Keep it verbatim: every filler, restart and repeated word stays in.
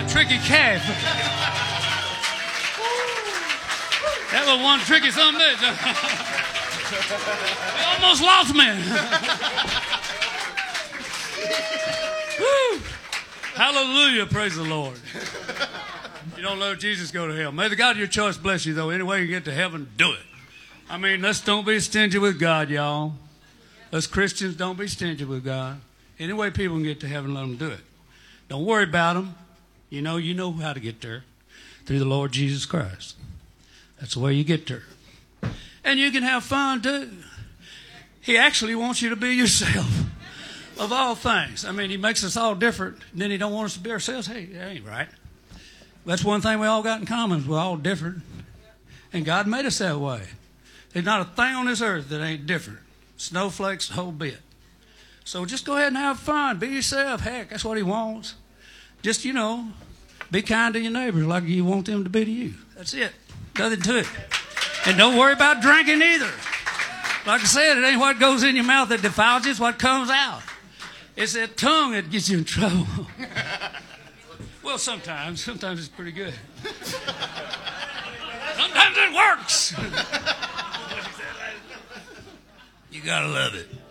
tricky calf. That was one tricky son of a bitch. He almost lost me. Woo. Hallelujah, praise the Lord. If you don't love Jesus, go to hell. May the God of your choice bless you, though. Any way you get to heaven, do it. I mean, let's don't be stingy with God, y'all. Us Christians, don't be stingy with God. Any way people can get to heaven, let them do it. Don't worry about them. You know, you know how to get there. Through the Lord Jesus Christ. That's the way you get there. And you can have fun, too. He actually wants you to be yourself. Of all things. I mean, he makes us all different. And then he don't want us to be ourselves. Hey, that ain't right. That's one thing we all got in common. We're all different. And God made us that way. There's not a thing on this earth that ain't different. Snowflakes, the whole bit. So just go ahead and have fun. Be yourself. Heck, that's what he wants. Just, you know, be kind to your neighbors like you want them to be to you. That's it. Nothing to it. And don't worry about drinking either. Like I said, it ain't what goes in your mouth that defiles you. It's what comes out. It's that tongue that gets you in trouble. Well, sometimes. Sometimes it's pretty good. Sometimes it works. You gotta love it.